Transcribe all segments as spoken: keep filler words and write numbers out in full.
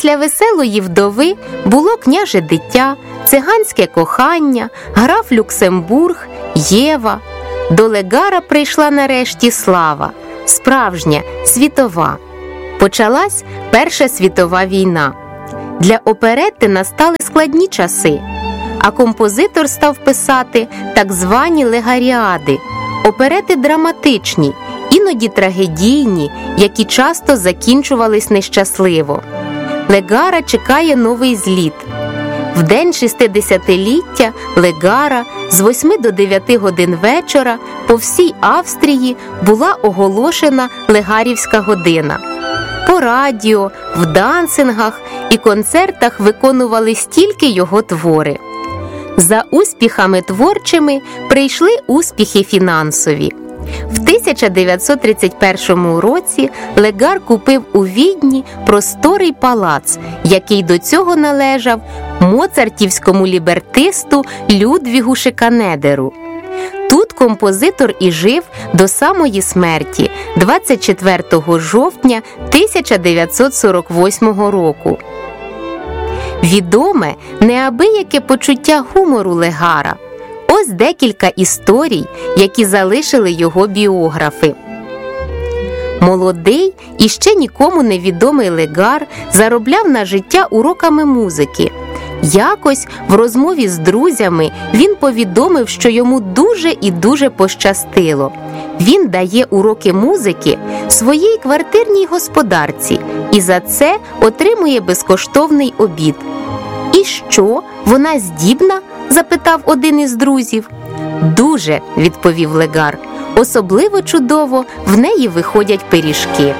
Після «Веселої вдови» було «Княже дитя», «Циганське кохання», «Граф Люксембург», «Єва». До Легара прийшла нарешті слава, справжня, світова. Почалась Перша світова війна. Для оперетти настали складні часи, а композитор став писати так звані легаріади, оперети драматичні, іноді трагедійні, які часто закінчувались нещасливо. Легара чекає новий зліт. В день шістдесятиліття Легара з восьми до дев'яти годин вечора по всій Австрії була оголошена Легарівська година. По радіо, в дансингах і концертах виконувались тільки його твори. За успіхами творчими прийшли успіхи фінансові. В тисяча дев'ятсот тридцять першому році Легар купив у Відні просторий палац, який до цього належав моцартівському лібертисту Людвігу Шиканедеру. Тут композитор і жив до самої смерті двадцять четвертого жовтня тисяча дев'ятсот сорок восьмого року. Відоме неабияке почуття гумору Легара. Ось декілька історій, які залишили його біографи. Молодий і ще нікому невідомий Легар заробляв на життя уроками музики. Якось в розмові з друзями він повідомив, що йому дуже і дуже пощастило. Він дає уроки музики своїй квартирній господарці і за це отримує безкоштовний обід. «І що, вона здібна?» – запитав один із друзів. «Дуже», – відповів Легар. «Особливо чудово в неї виходять пиріжки».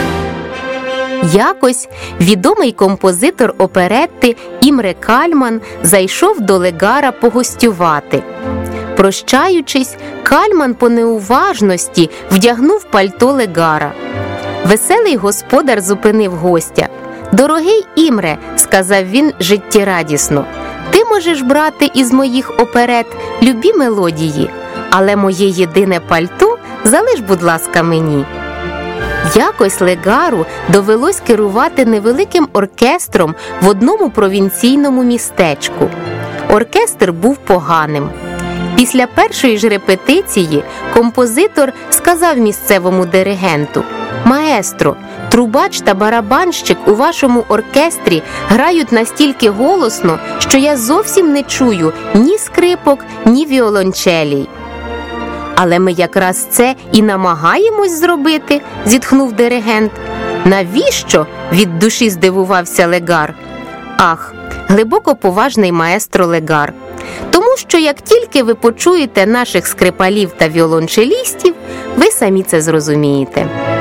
Якось відомий композитор оперетти Імре Кальман зайшов до Легара погостювати. Прощаючись, Кальман по неуважності вдягнув пальто Легара. Веселий господар зупинив гостя. «Дорогий Імре», – сказав він життєрадісно, – «ти можеш брати із моїх оперет любі мелодії, але моє єдине пальто залиш, будь ласка, мені». Якось Легару довелось керувати невеликим оркестром в одному провінційному містечку. Оркестр був поганим. Після першої ж репетиції композитор сказав місцевому диригенту: «Маестро, трубач та барабанщик у вашому оркестрі грають настільки голосно, що я зовсім не чую ні скрипок, ні віолончелей». «Але ми якраз це і намагаємось зробити», – зітхнув диригент. «Навіщо?» – від душі здивувався Легар. «Ах, глибоко поважний маестро Легар, тому що як тільки ви почуєте наших скрипалів та віолончелістів, ви самі це зрозумієте».